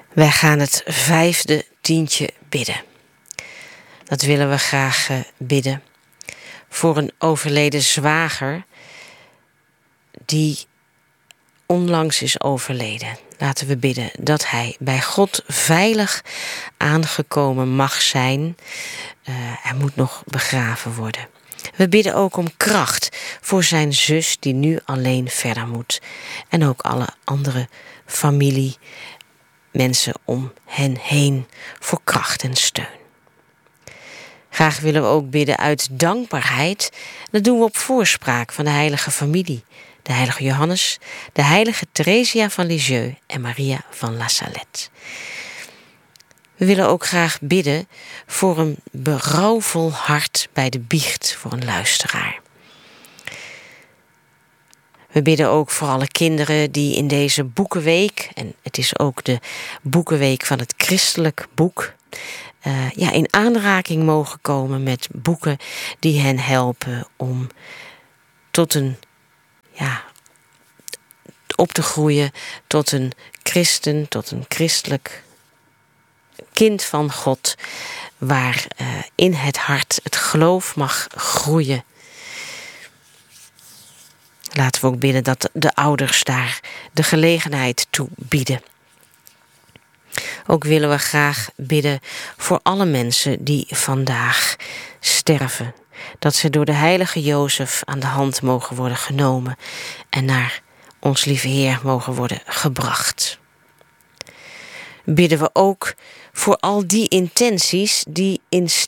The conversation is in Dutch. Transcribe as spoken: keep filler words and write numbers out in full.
Wij gaan het vijfde tientje bidden. Dat willen we graag uh, bidden voor een overleden zwager die onlangs is overleden. Laten we bidden dat hij bij God veilig aangekomen mag zijn. Uh, hij moet nog begraven worden. We bidden ook om kracht voor zijn zus die nu alleen verder moet. En ook alle andere familie, mensen om hen heen voor kracht en steun. Graag willen we ook bidden uit dankbaarheid. Dat doen we op voorspraak van de heilige familie. De heilige Johannes, de heilige Theresia van Lisieux en Maria van La Salette. We willen ook graag bidden voor een berouwvol hart bij de biecht voor een luisteraar. We bidden ook voor alle kinderen die in deze boekenweek, en het is ook de boekenweek van het christelijk boek, uh, ja, in aanraking mogen komen met boeken die hen helpen om tot een, ja, op te groeien tot een christen, tot een christelijk kind van God, waar uh, in het hart het geloof mag groeien. Laten we ook bidden dat de ouders daar de gelegenheid toe bieden. Ook willen we graag bidden voor alle mensen die vandaag sterven. Dat ze door de heilige Jozef aan de hand mogen worden genomen en naar ons lieve Heer mogen worden gebracht. Bidden we ook voor al die intenties die in